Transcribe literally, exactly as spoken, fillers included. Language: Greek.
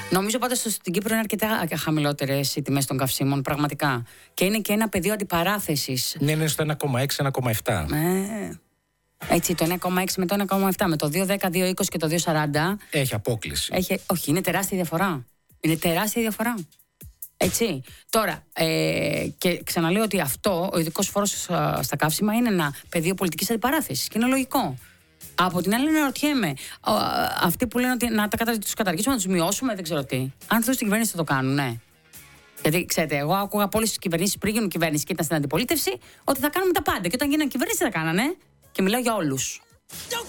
Νομίζω πάντως στην Κύπρο είναι αρκετά χαμηλότερες οι τιμές των καυσίμων, πραγματικά. Και είναι και ένα πεδίο αντιπαράθεσης. Ναι, είναι στο ένα κόμμα έξι με ένα κόμμα επτά. Ε, έτσι, το ένα κόμμα έξι με το ένα κόμμα επτά, με το δύο δέκα, δύο είκοσι και το δύο σαράντα. Έχει απόκληση. Έχει, όχι, είναι τεράστια διαφορά. Είναι τεράστια διαφορά. Έτσι. Τώρα, ε, και ξαναλέω ότι αυτό, ο ειδικός φόρος στα καύσιμα, είναι ένα πεδίο πολιτικής αντιπαράθεσης και είναι λογικό. Από την άλλη, αναρωτιέμαι, αυτοί που λένε ότι να τα κατα... τους καταργήσουμε, να τους μειώσουμε, δεν ξέρω τι. Αν αυτό στην κυβέρνηση θα το κάνουν, ναι. Γιατί ξέρετε, εγώ άκουγα από όλες τις κυβερνήσεις πριν γίνουν κυβέρνηση και ήταν στην αντιπολίτευση ότι θα κάνουμε τα πάντα. Και όταν γίνανε κυβέρνηση, θα κάνανε. Και μιλάω για όλους.